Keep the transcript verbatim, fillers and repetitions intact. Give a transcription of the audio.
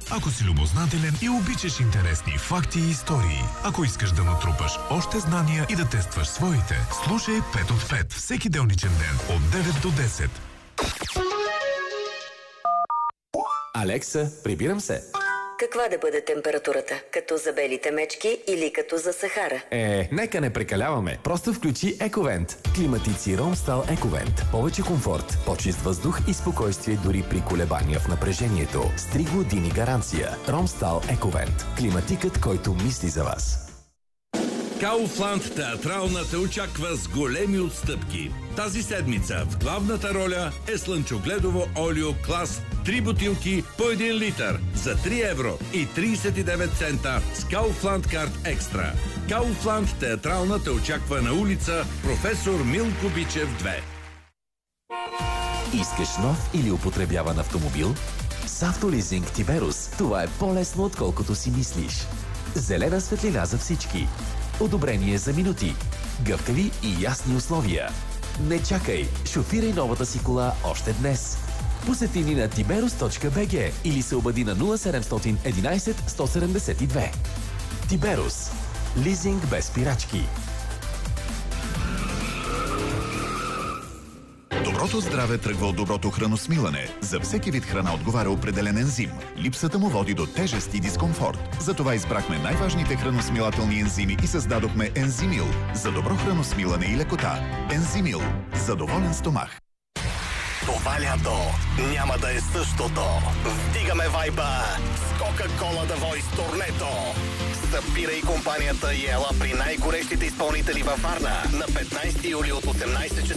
Ако си любознателен и обичаш интересни факти и истории, ако искаш да натрупаш още знания и да тестваш своите, слушай пет от пет всеки делничен ден от девет до десет. Алекса, прибирам се. Каква да бъде температурата? Като за белите мечки или като за Сахара? Е, нека не прекаляваме. Просто включи Ековент. Климатици Ромстал Ековент. Повече комфорт, по-чист въздух и спокойствие дори при колебания в напрежението. С три години гаранция. Ромстал Ековент. Климатикът, който мисли за вас. Кауфланд театрална те очаква с големи отстъпки. Тази седмица в главната роля е слънчогледово олио клас три бутилки по един литър за три евро и тридесет и девет цента с Кауфланд карт екстра. Кауфланд театрална те очаква на улица Професор Милко Бичев две. Искаш нов или употребяван автомобил? С Автолизинг Тиберус това е по-лесно, отколкото си мислиш. Зелена светлина за всички. Одобрение за минути. Гъвкави и ясни условия. Не чакай! Шофирай новата си кола още днес. Посети ни на тиберус точка би джи или се обади на нула седемстотин единадесет сто седемдесет и две. Тиберус. Лизинг без спирачки. Доброто здраве тръгва от доброто храносмилане. За всеки вид храна отговаря определен ензим. Липсата му води до тежест и дискомфорт. Затова избрахме най-важните храносмилателни ензими и създадохме Ензимил за добро храносмилане и лекота. Ензимил за доволен стомах. Това лято няма да е същото. Вдигаме вайба с Кока-Кола The Voice турнето. Събирай компанията и ела при най-горещите изпълнители във Варна на петнадесети юли от осемнадесет часа